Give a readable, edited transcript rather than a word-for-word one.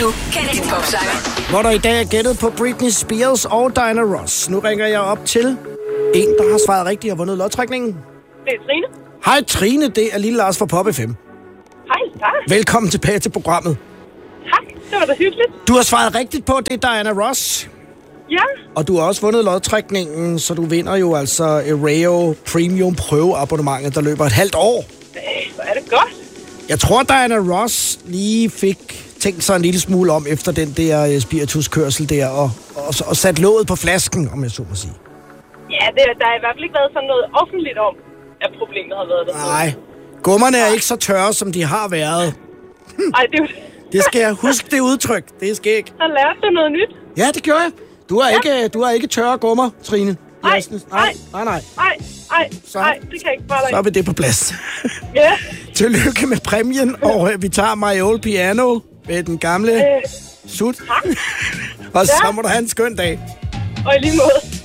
kender din popsanger. Hvor der i dag er gættet på Britney Spears og Diana Ross. Nu ringer jeg op til en, der har svaret rigtigt og vundet lodtrækningen. Det er Trine. Hej Trine, det er Lille Lars fra Pop FM. Hej, tak. Velkommen tilbage til programmet. Tak, det var da hyggeligt. Du har svaret rigtigt på, det er Diana Ross. Ja. Og du har også vundet lodtrækningen, så du vinder jo altså Rayo Premium prøveabonnementet, der løber et halvt år. Hvor er det godt. Jeg tror, Diana Ross lige fik tænkt sig en lille smule om efter den der spirituskørsel der, og sat låget på flasken, om jeg så må sige. Ja, der har i hvert fald ikke været sådan noget offentligt om, at problemet har været der. Nej, gummerne er ikke så tørre, som de har været. Ej, det er jo... Det skal jeg huske, det udtryk. Det er skæg. Så lærte du noget nyt. Ja, det gjorde jeg. Du har ikke tørre gummer, Trine. Nej. Nej. Så det kan ikke bare er vi det på plads. Ja. Tillykke med præmien, og vi tager My Old Piano med den gamle sut. Tak. Og så må du have en skøn dag. Og i lige måde.